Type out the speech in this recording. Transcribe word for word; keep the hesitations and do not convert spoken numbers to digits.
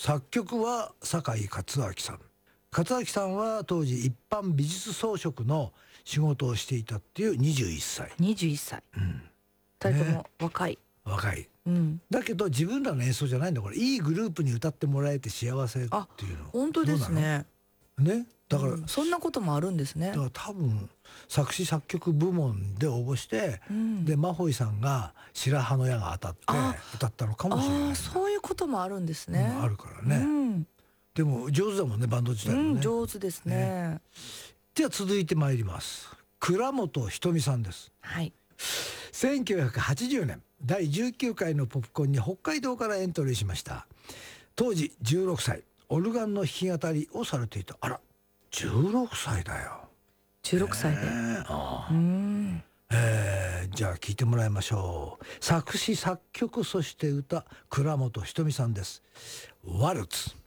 作曲は酒井勝明さん。勝明さんは当時一般美術装飾の仕事をしていたっていうにじゅういっさい。 にじゅういっさい。うん。ふたりとも若い。ね、 若い。うん。だけど自分らの演奏じゃないんだこれ。いいグループに歌ってもらえて幸せっていうの。 本当ですね。 ね。だから、 うん、そんなこともあるんですね。 だから多分作詞作曲部門で応募して、うん、でマホイさんが白羽の矢が当たって歌ったのかもしれない、ね。 あ、そういうこともあるんですね。 うん、あるからね。うん、でも上手だもんねバンド自体もね。 うん、上手ですね。ね。 では続いてまいります。倉本ひとみさんです。 はい。 せんきゅうひゃくはちじゅうねんだいじゅうきゅうかいのポップコンに北海道からエントリーしました。当時じゅうろくさい、オルガンの弾き語りをされていた。あら、じゅうろくさいだよ。 じゅうろくさいで、えーあー、うーん、 えー、じゃあ聴いてもらいましょう。作詞作曲そして歌、倉本ひとみさんです。ワルツ。